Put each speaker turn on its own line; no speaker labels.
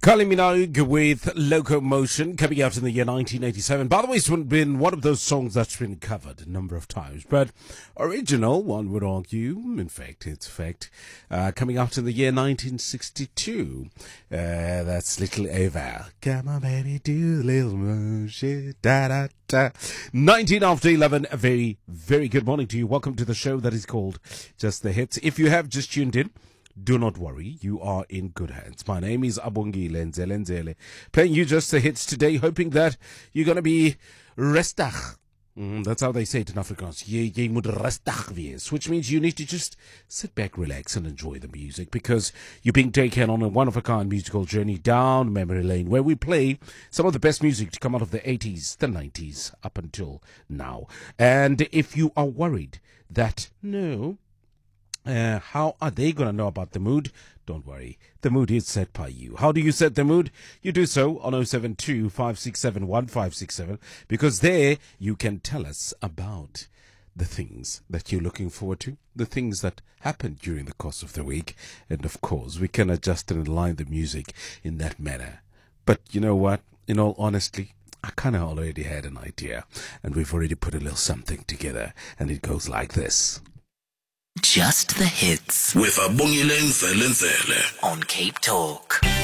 Kylie Minogue with Locomotion coming out in the year 1987. By the way, it's been one of those songs that's been covered a number of times, but original, one would argue, in fact, it's fact, coming out in the year 1962. That's Little Ava. Come on, baby, do a little motion, da da da. 19 after 11, a very, very good morning to you. Welcome to the show that is called Just the Hits. If you have just tuned in, do not worry, you are in good hands. My name is Abongile Nzele, playing you just the hits today, hoping that you're going to be restig. That's how they say it in Afrikaans. Jy moet rustig wees, which means you need to just sit back, relax, and enjoy the music, because you're being taken on a one-of-a-kind musical journey down memory lane, where we play some of the best music to come out of the 80s, the 90s, up until now. And if you are worried that, how are they going to know about the mood? Don't worry. The mood is set by you. How do you set the mood? You do so on 072-567-1567, because there you can tell us about the things that you're looking forward to, the things that happened during the course of the week, and of course we can adjust and align the music in that manner. But you know what? In all honesty, I kind of already had an idea, and we've already put a little something together, and it goes like this.
Just the hits
with Abongile Nzele
on Cape Talk.